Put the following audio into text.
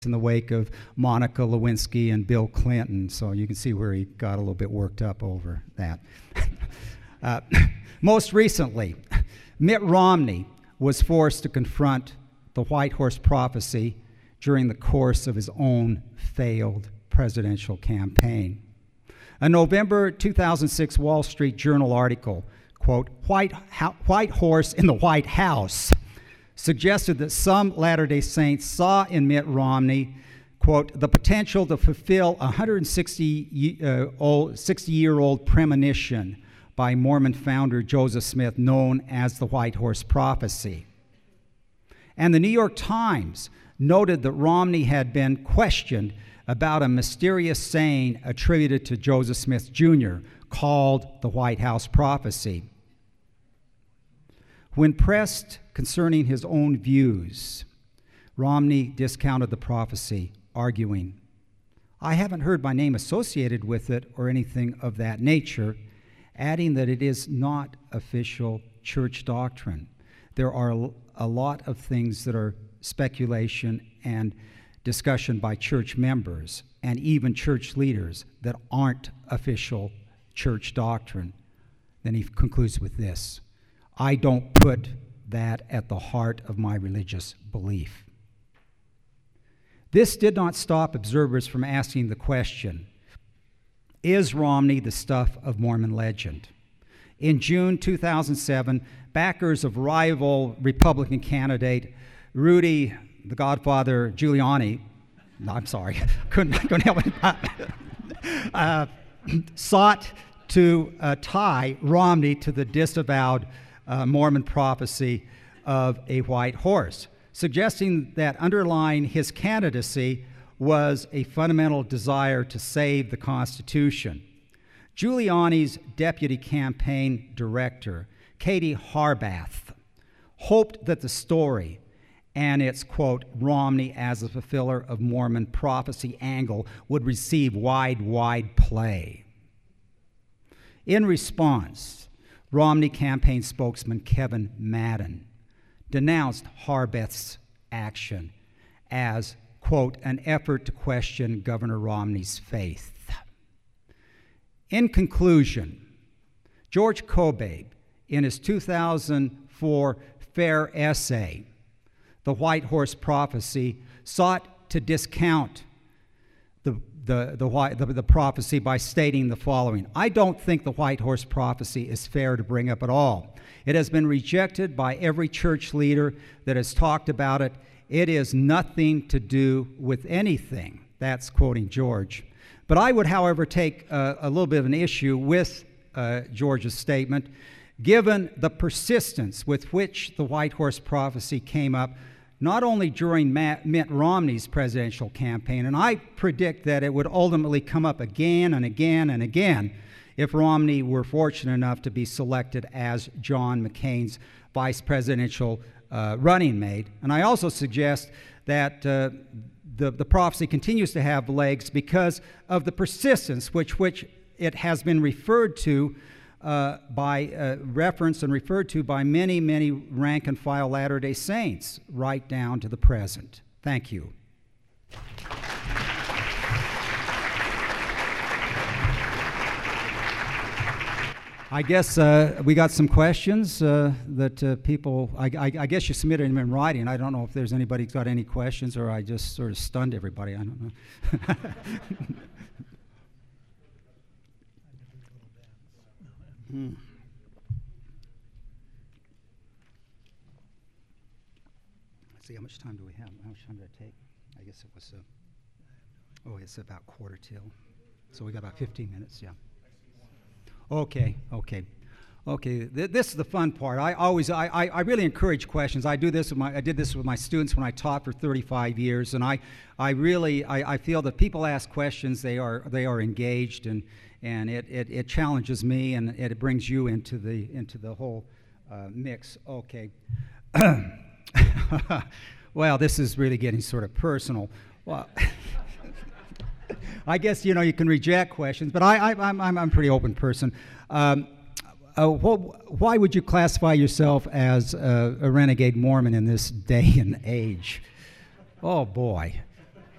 in the wake of Monica Lewinsky and Bill Clinton, so you can see where he got a little bit worked up over that. Most recently, Mitt Romney was forced to confront the White Horse prophecy during the course of his own failed presidential campaign. A November 2006 Wall Street Journal article, quote, White Horse in the White House, suggested that some Latter-day Saints saw in Mitt Romney, quote, the potential to fulfill a 160-year-old premonition by Mormon founder Joseph Smith known as the White Horse Prophecy. And the New York Times noted that Romney had been questioned about a mysterious saying attributed to Joseph Smith Jr. called the White House Prophecy. When pressed concerning his own views, Romney discounted the prophecy, arguing, I haven't heard my name associated with it or anything of that nature, adding that it is not official church doctrine. There are a lot of things that are speculation and discussion by church members and even church leaders that aren't official church doctrine. Then he concludes with this, I don't put that at the heart of my religious belief. This did not stop observers from asking the question, is Romney the stuff of Mormon legend? In June 2007, backers of rival Republican candidate Rudy, the Godfather Giuliani, no, I'm sorry, couldn't help it, sought to tie Romney to the disavowed Mormon prophecy of a white horse, suggesting that underlying his candidacy was a fundamental desire to save the Constitution. Giuliani's deputy campaign director, Katie Harbath, hoped that the story and its, quote, Romney as a fulfiller of Mormon prophecy angle would receive wide play. In response, Romney campaign spokesman Kevin Madden denounced Harbath's action as, quote, an effort to question Governor Romney's faith. In conclusion, George Kobabe, in his 2004 Fair essay, The White Horse Prophecy, sought to discount the prophecy by stating the following. I don't think the White Horse Prophecy is fair to bring up at all. It has been rejected by every church leader that has talked about it. It is nothing to do with anything. That's quoting George. But I would, however, take a little bit of an issue with George's statement, given the persistence with which the White Horse Prophecy came up, not only during Mitt Romney's presidential campaign, and I predict that it would ultimately come up again and again and again if Romney were fortunate enough to be selected as John McCain's vice presidential running mate. And I also suggest that the prophecy continues to have legs because of the persistence which it has been referred to by reference and referred to by many rank-and-file Latter-day Saints right down to the present. Thank you. I guess we got some questions that people, I guess you submitted them in writing. I don't know if there's anybody who's got any questions or I just sort of stunned everybody. I don't know. Let's see, how much time do we have? How much time did I take? I guess it was, it's about quarter till. So we got about 15 minutes, yeah. Okay. This is the fun part. I really encourage questions. I did this with my students when I taught for 35 years, and I feel that people ask questions, they are engaged, and it challenges me, and it brings you into the whole mix. Okay. Well, this is really getting sort of personal. Well, I guess you can reject questions, but I'm a pretty open person. Why would you classify yourself as a renegade Mormon in this day and age? Oh boy.